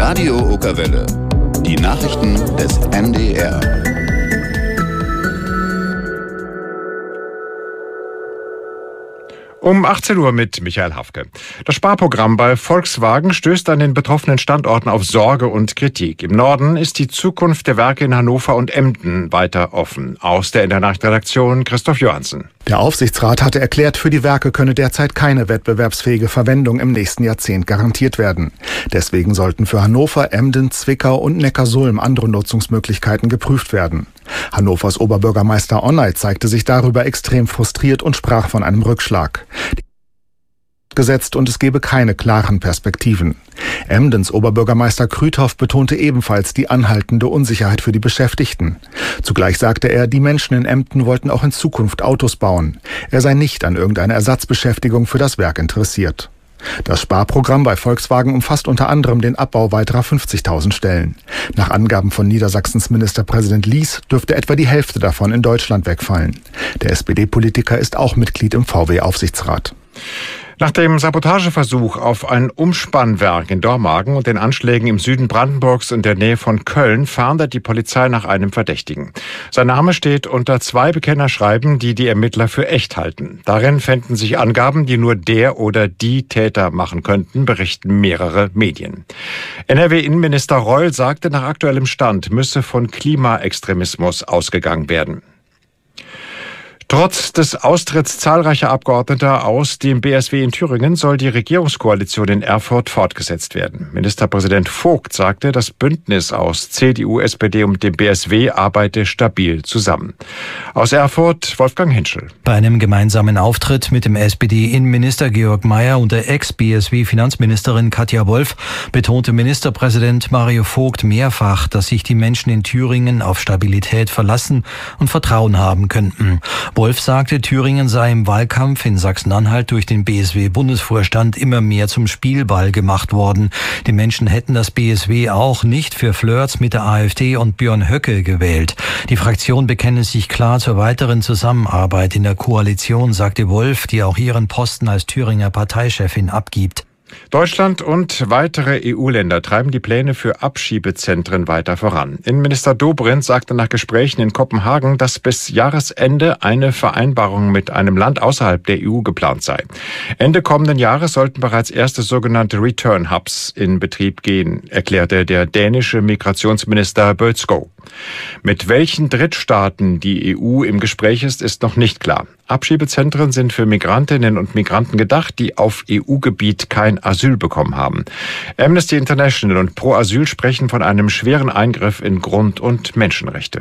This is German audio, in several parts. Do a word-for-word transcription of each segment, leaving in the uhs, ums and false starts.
Radio Okerwelle. Die Nachrichten des N D R. Um achtzehn Uhr mit Michael Hafke. Das Sparprogramm bei Volkswagen stößt an den betroffenen Standorten auf Sorge und Kritik. Im Norden ist die Zukunft der Werke in Hannover und Emden weiter offen. Aus der Internachredaktion Christoph Johansen. Der Aufsichtsrat hatte erklärt, für die Werke könne derzeit keine wettbewerbsfähige Verwendung im nächsten Jahrzehnt garantiert werden. Deswegen sollten für Hannover, Emden, Zwickau und Neckarsulm andere Nutzungsmöglichkeiten geprüft werden. Hannovers Oberbürgermeister Onay zeigte sich darüber extrem frustriert und sprach von einem Rückschlag. Gesetzt und es gebe keine klaren Perspektiven. Emdens Oberbürgermeister Krüthoff betonte ebenfalls die anhaltende Unsicherheit für die Beschäftigten. Zugleich sagte er, die Menschen in Emden wollten auch in Zukunft Autos bauen. Er sei nicht an irgendeine Ersatzbeschäftigung für das Werk interessiert. Das Sparprogramm bei Volkswagen umfasst unter anderem den Abbau weiterer fünfzigtausend Stellen. Nach Angaben von Niedersachsens Ministerpräsident Lies dürfte etwa die Hälfte davon in Deutschland wegfallen. Der S P D-Politiker ist auch Mitglied im V W-Aufsichtsrat. Nach dem Sabotageversuch auf ein Umspannwerk in Dormagen und den Anschlägen im Süden Brandenburgs in der Nähe von Köln fahndet die Polizei nach einem Verdächtigen. Sein Name steht unter zwei Bekennerschreiben, die die Ermittler für echt halten. Darin fänden sich Angaben, die nur der oder die Täter machen könnten, berichten mehrere Medien. N R W-Innenminister Reul sagte, nach aktuellem Stand müsse von Klimaextremismus ausgegangen werden. Trotz des Austritts zahlreicher Abgeordneter aus dem B S W in Thüringen soll die Regierungskoalition in Erfurt fortgesetzt werden. Ministerpräsident Vogt sagte, das Bündnis aus C D U, S P D und dem B S W arbeite stabil zusammen. Aus Erfurt, Wolfgang Hinschel. Bei einem gemeinsamen Auftritt mit dem S P D-Innenminister Georg Mayer und der Ex-B S W-Finanzministerin Katja Wolf betonte Ministerpräsident Mario Vogt mehrfach, dass sich die Menschen in Thüringen auf Stabilität verlassen und Vertrauen haben könnten. Wolf sagte, Thüringen sei im Wahlkampf in Sachsen-Anhalt durch den B S W-Bundesvorstand immer mehr zum Spielball gemacht worden. Die Menschen hätten das B S W auch nicht für Flirts mit der AfD und Björn Höcke gewählt. Die Fraktion bekenne sich klar zur weiteren Zusammenarbeit in der Koalition, sagte Wolf, die auch ihren Posten als Thüringer Parteichefin abgibt. Deutschland und weitere E U-Länder treiben die Pläne für Abschiebezentren weiter voran. Innenminister Dobrindt sagte nach Gesprächen in Kopenhagen, dass bis Jahresende eine Vereinbarung mit einem Land außerhalb der E U geplant sei. Ende kommenden Jahres sollten bereits erste sogenannte Return Hubs in Betrieb gehen, erklärte der dänische Migrationsminister Bødskov. Mit welchen Drittstaaten die E U im Gespräch ist, ist noch nicht klar. Abschiebezentren sind für Migrantinnen und Migranten gedacht, die auf E U-Gebiet kein Asyl bekommen haben. Amnesty International und Pro Asyl sprechen von einem schweren Eingriff in Grund- und Menschenrechte.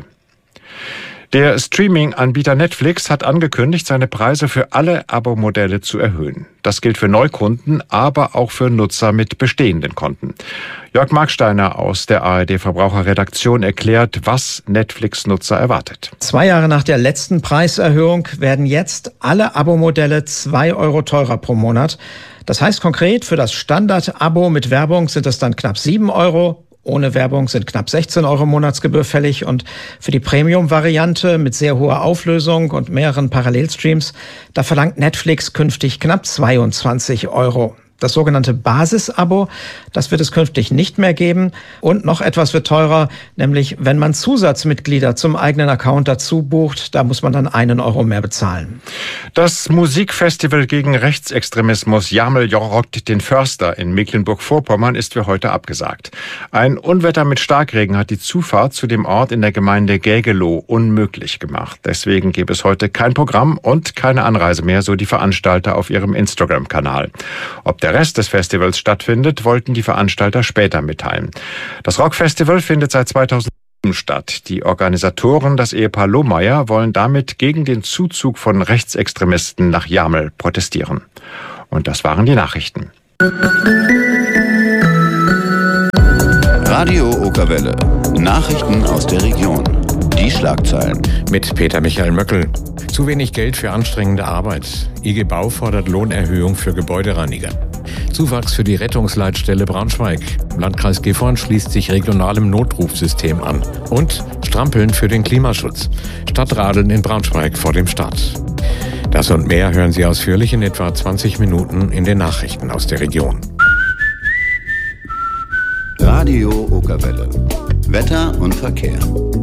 Der Streaming-Anbieter Netflix hat angekündigt, seine Preise für alle Abo-Modelle zu erhöhen. Das gilt für Neukunden, aber auch für Nutzer mit bestehenden Konten. Jörg Marksteiner aus der A R D-Verbraucherredaktion erklärt, was Netflix-Nutzer erwartet. Zwei Jahre nach der letzten Preiserhöhung werden jetzt alle Abo-Modelle zwei Euro teurer pro Monat. Das heißt konkret, für das Standard-Abo mit Werbung sind es dann knapp sieben Euro. Ohne Werbung sind knapp sechzehn Euro Monatsgebühr fällig und für die Premium-Variante mit sehr hoher Auflösung und mehreren Parallelstreams, da verlangt Netflix künftig knapp zweiundzwanzig Euro. Das sogenannte Basis-Abo, das wird es künftig nicht mehr geben. Und noch etwas wird teurer, nämlich wenn man Zusatzmitglieder zum eigenen Account dazu bucht, da muss man dann einen Euro mehr bezahlen. Das Musikfestival gegen Rechtsextremismus Jamel rockt den Förster in Mecklenburg-Vorpommern ist für heute abgesagt. Ein Unwetter mit Starkregen hat die Zufahrt zu dem Ort in der Gemeinde Gägelow unmöglich gemacht. Deswegen gäbe es heute kein Programm und keine Anreise mehr, so die Veranstalter auf ihrem Instagram-Kanal. Ob der Rest des Festivals stattfindet, wollten die Veranstalter später mitteilen. Das Rockfestival findet seit zweitausendsieben statt. Die Organisatoren, das Ehepaar Lohmeier, wollen damit gegen den Zuzug von Rechtsextremisten nach Jamel protestieren. Und das waren die Nachrichten. Radio Okerwelle. Nachrichten aus der Region. Die Schlagzeilen. Mit Peter Michael Möckel. Zu wenig Geld für anstrengende Arbeit. I G Bau fordert Lohnerhöhung für Gebäudereiniger. Zuwachs für die Rettungsleitstelle Braunschweig. Landkreis Gifhorn schließt sich regionalem Notrufsystem an. Und Strampeln für den Klimaschutz. Stadtradeln in Braunschweig vor dem Start. Das und mehr hören Sie ausführlich in etwa zwanzig Minuten in den Nachrichten aus der Region. Radio Radio Okerwelle. Wetter und Verkehr.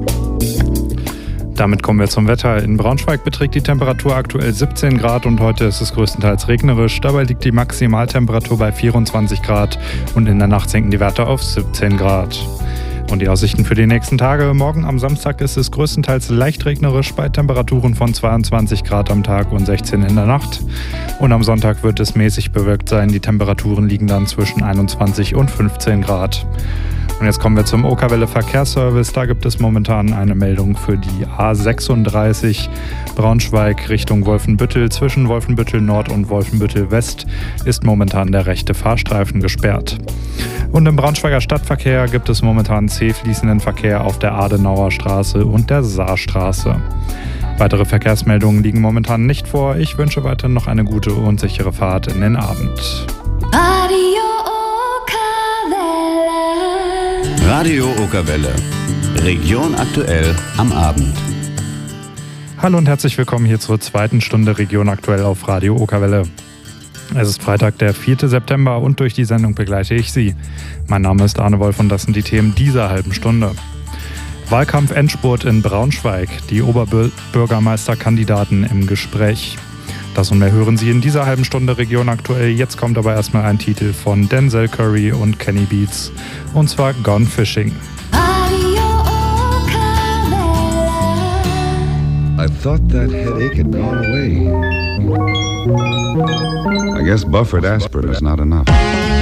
Damit kommen wir zum Wetter. In Braunschweig beträgt die Temperatur aktuell siebzehn Grad und heute ist es größtenteils regnerisch. Dabei liegt die Maximaltemperatur bei vierundzwanzig Grad und in der Nacht sinken die Werte auf siebzehn Grad. Und die Aussichten für die nächsten Tage. Morgen am Samstag ist es größtenteils leicht regnerisch bei Temperaturen von zweiundzwanzig Grad am Tag und sechzehn in der Nacht. Und am Sonntag wird es mäßig bewölkt sein. Die Temperaturen liegen dann zwischen einundzwanzig und fünfzehn Grad. Und jetzt kommen wir zum Okerwelle Verkehrsservice. Da gibt es momentan eine Meldung für die A sechsunddreißig Braunschweig Richtung Wolfenbüttel. Zwischen Wolfenbüttel Nord und Wolfenbüttel West ist momentan der rechte Fahrstreifen gesperrt. Und im Braunschweiger Stadtverkehr gibt es momentan zäh fließenden Verkehr auf der Adenauer Straße und der Saarstraße. Weitere Verkehrsmeldungen liegen momentan nicht vor. Ich wünsche weiterhin noch eine gute und sichere Fahrt in den Abend. Radio Okerwelle. Radio Okerwelle. Region aktuell am Abend. Hallo und herzlich willkommen hier zur zweiten Stunde Region aktuell auf Radio Okerwelle. Es ist Freitag, der vierte September und durch die Sendung begleite ich Sie. Mein Name ist Arne Wolf und das sind die Themen dieser halben Stunde. Wahlkampf-Endspurt in Braunschweig, die Oberbürgermeisterkandidaten im Gespräch. Das und mehr hören Sie in dieser halben Stunde Region aktuell. Jetzt kommt aber erstmal ein Titel von Denzel Curry und Kenny Beats, und zwar Gone Fishing. I thought that headache had gone away. I guess buffered aspirin is not enough.